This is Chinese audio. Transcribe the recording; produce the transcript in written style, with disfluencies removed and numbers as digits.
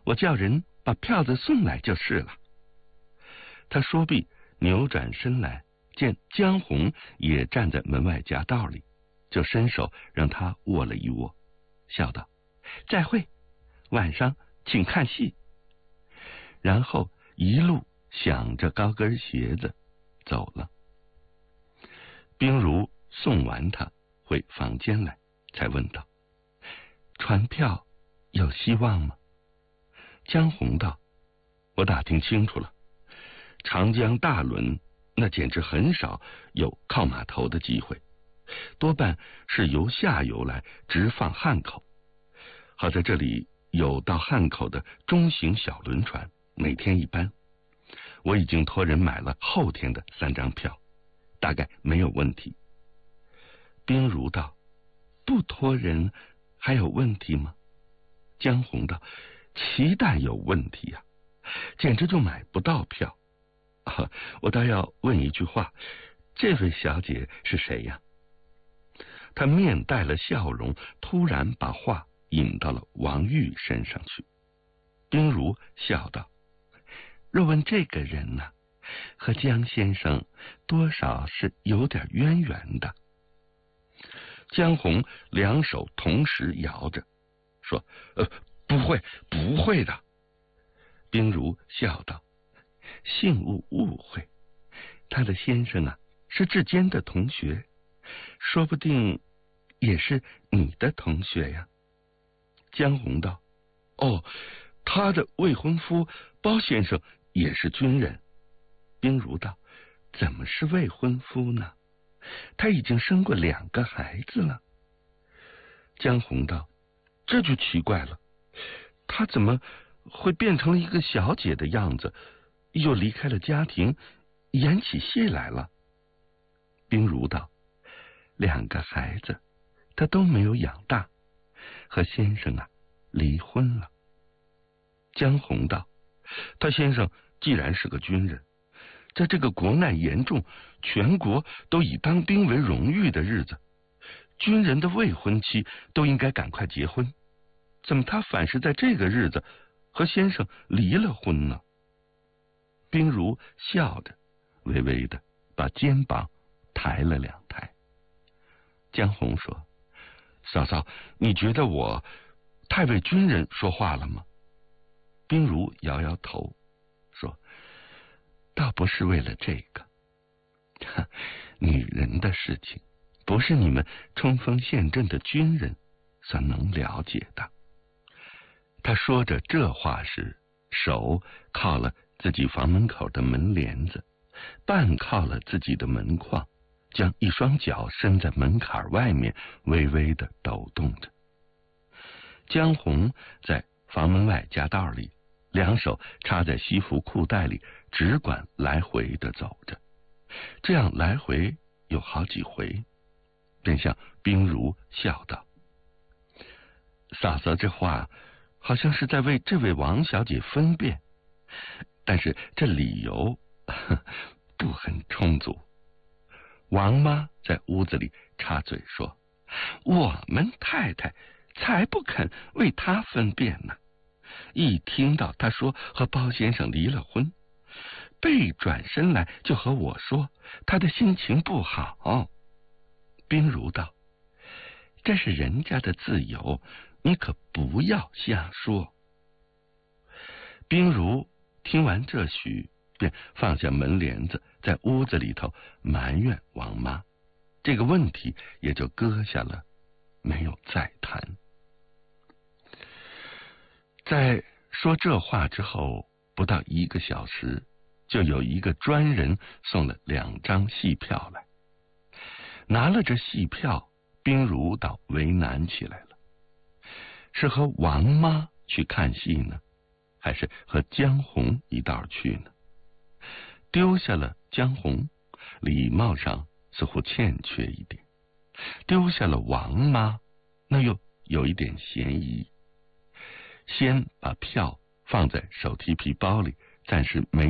我叫人把票子送来就是了。他说毕，扭转身来，见江红也站在门外夹道里，就伸手让他握了一握，笑道：“再会，晚上请看戏。”然后一路想着高跟鞋子走了。冰如送完他回房间来，才问道：“传票有希望吗？”江红道：“我打听清楚了，长江大轮那简直很少有靠码头的机会，多半是由下游来直放汉口。好在这里有到汉口的中型小轮船，每天一班。我已经托人买了后天的3张票，大概没有问题。”冰如道：“不托人还有问题吗？”江红道：“期待有问题啊，简直就买不到票。我倒要问一句话，这位小姐是谁呀？”他面带了笑容，突然把话引到了王玉身上去。冰如笑道：“若问这个人呢，和江先生多少是有点渊源的。”江红两手同时摇着，说：“不会的。”冰如笑道：“幸勿误会，他的先生啊，是志坚的同学，说不定也是你的同学呀。”江红道：“哦，他的未婚夫包先生也是军人。”冰如道：“怎么是未婚夫呢？他已经生过2个孩子了。”江红道：“这就奇怪了，他怎么会变成了一个小姐的样子，又离开了家庭，演起戏来了？”冰如道：“2个孩子他都没有养大，和先生啊离婚了。”江红道：“他先生既然是个军人，在这个国难严重，全国都以当兵为荣誉的日子，军人的未婚妻都应该赶快结婚，怎么他反是在这个日子和先生离了婚呢？”冰如笑着，微微的把肩膀抬了2抬。江红说：“嫂嫂，你觉得我太为军人说话了吗？”冰如摇摇头说：“倒不是为了这个，女人的事情不是你们冲锋陷阵的军人所能了解的。”他说着这话时，手靠了自己房门口的门帘子，半靠了自己的门框，将一双脚伸在门槛外面，微微的抖动着。江红在房门外夹道里，2手插在西服裤袋里，只管来回的走着，这样来回有好几回，便向冰如笑道：“嫂嫂这话好像是在为这位王小姐分辨，但是这理由不很充足。”王妈在屋子里插嘴说：“我们太太才不肯为他分辨呢，一听到他说和包先生离了婚，背转身来就和我说他的心情不好。”冰如道：“这是人家的自由，你可不要瞎说。”冰如听完这许，便放下门帘子，在屋子里头埋怨王妈，这个问题也就搁下了，没有再谈。在说这话之后，不到1个小时，就有一个专人送了2张戏票来。拿了这戏票，冰如倒为难起来了，是和王妈去看戏呢，还是和江红一道去呢？丢下了江红，礼貌上似乎欠缺一点；丢下了王妈，那又有一点嫌疑。先把票放在手提皮包里，暂时没